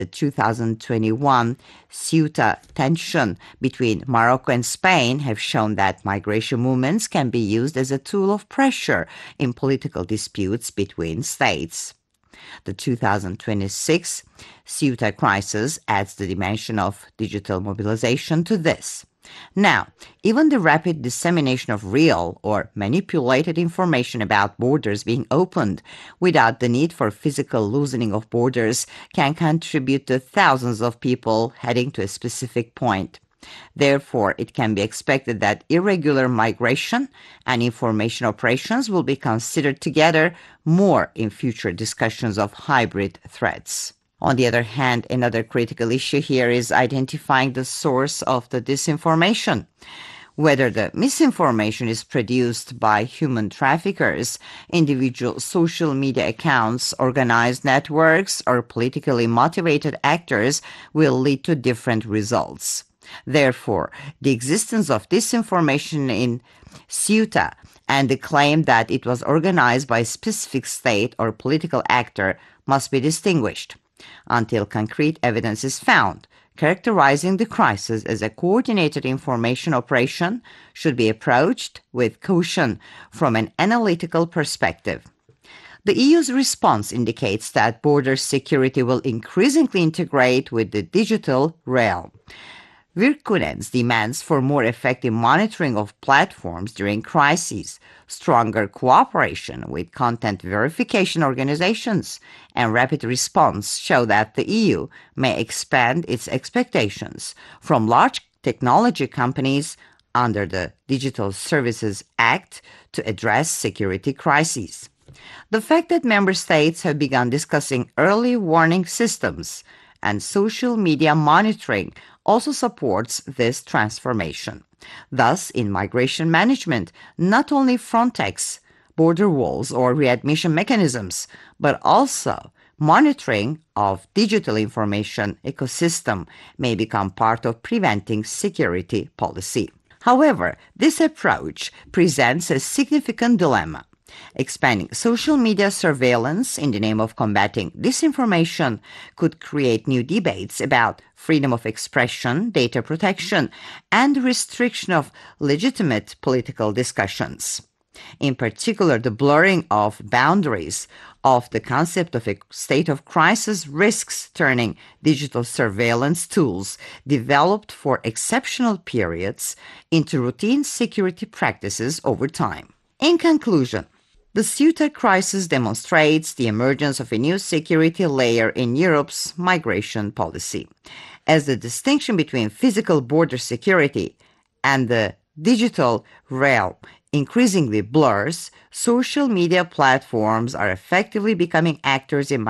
The 2021 Ceuta tension between Morocco and Spain have shown that migration movements can be used as a tool of pressure in political disputes between states. The 2026 Ceuta crisis adds the dimension of digital mobilization to this. Now, even the rapid dissemination of real or manipulated information about borders being opened without the need for physical loosening of borders can contribute to thousands of people heading to a specific point. Therefore, it can be expected that irregular migration and information operations will be considered together more in future discussions of hybrid threats. On the other hand, another critical issue here is identifying the source of the disinformation. Whether the misinformation is produced by human traffickers, individual social media accounts, organized networks, or politically motivated actors will lead to different results. Therefore, the existence of disinformation in Ceuta and the claim that it was organized by a specific state or political actor must be distinguished until concrete evidence is found. Characterizing the crisis as a coordinated information operation should be approached with caution from an analytical perspective. The EU's response indicates that border security will increasingly integrate with the digital realm. Virkunen's demands for more effective monitoring of platforms during crises, stronger cooperation with content verification organizations, and rapid response show that the EU may expand its expectations from large technology companies under the Digital Services Act to address security crises. The fact that member states have begun discussing early warning systems and social media monitoring also supports this transformation. Thus, in migration management, not only Frontex, border walls, or readmission mechanisms, but also monitoring of digital information ecosystem may become part of preventing security policy. However, this approach presents a significant dilemma. Expanding social media surveillance in the name of combating disinformation could create new debates about freedom of expression, data protection, and restriction of legitimate political discussions. In particular, the blurring of boundaries of the concept of a state of crisis risks turning digital surveillance tools developed for exceptional periods into routine security practices over time. In conclusion, the Ceuta crisis demonstrates the emergence of a new security layer in Europe's migration policy. As the distinction between physical border security and the digital realm increasingly blurs, social media platforms are effectively becoming actors in